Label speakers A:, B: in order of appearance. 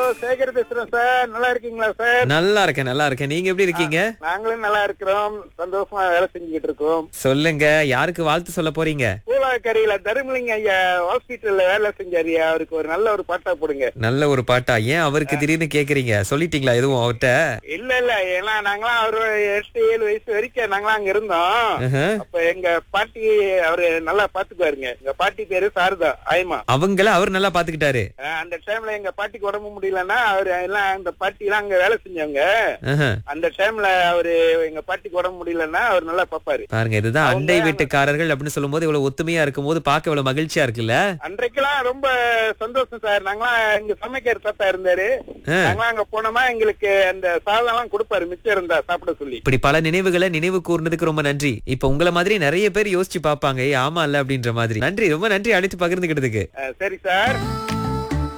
A: சேகர் பேசுறேன் சார். நல்லா இருக்கீங்களா சார்?
B: நல்லா இருக்கேன், நல்லா இருக்கேன். நீங்க எப்படி இருக்கீங்க?
A: நாங்களும் நல்லா இருக்கிறோம். சந்தோஷமா வேலை செஞ்சுக்கிட்டு இருக்கோம்.
B: சொல்லுங்க, யாருக்கு வாழ்த்து சொல்ல போறீங்க?
A: பூலாக்கரையில தருமலிங்க ஐயா ஹாஸ்பிட்டல்ல வேலை செஞ்சாரியா, அவருக்கு ஒரு நல்ல ஒரு பாட்டா போடுங்க.
B: நல்ல ஒரு பாட்டா? ஏன் அவருக்கு திடீர்னு கேக்குறீங்க? சொல்லிட்டீங்களா எதுவும் அவர்ட்ட?
A: இல்ல இல்ல, ஏன்னா நாங்களாம் அவரு 8-7 வயசு வரைக்கும் நாங்களாம் அங்க இருந்தோம். அப்ப எங்க பாட்டி அவரு நல்லா பாத்துக்குவாருங்க. எங்க பாட்டி பேரு சாரதா ஆயமா.
B: அவங்கள அவர் நல்லா பாத்துக்கிட்டாரு.
A: அந்த டைம்ல எங்க பாட்டிக்கு உடம்பு முடியலன்னா அவரு எல்லாம் அந்த பாட்டி எல்லாம் அங்க வேலை செஞ்சவங்க. அந்த டைம்ல அவரு எங்க பாட்டிக்கு உடம்பு முடியலன்னா அவர் நல்லா பாப்பாரு.
B: பாருங்க, இதுதான் அண்டை வீட்டுக்காரர்கள் அப்படின்னு சொல்லும் போது இவ்வளவு ஒத்துமையா இருக்கும் போது பார்க்க இவ்வளவு மகிழ்ச்சியா இருக்குல்ல.
A: அன்றைக்கெல்லாம் ரொம்ப சந்தோஷம் சார். நாங்களாம் இங்க சமைக்கிற தாத்தா இருந்தாரு. நாங்களாம் அங்க போனோமா எங்களுக்கு அந்த சாதம் எல்லாம் கொடுப்பாரு, மிச்சம் இருந்தா சாப்பிட சொல்லி.
B: இப்படி பல நினைவுகளை நினைவு கூர்ந்ததுக்கு ரொம்ப நன்றி. இப்ப உங்களை மாதிரி நிறைய பேர் யோசிச்சு பாப்பாங்க, ஆமா இல்ல அப்படின்ற மாதிரி. நன்றி, ரொம்ப நன்றி அழைத்து பகிர்ந்துகிட்டதுக்கு.
A: சரி சார்.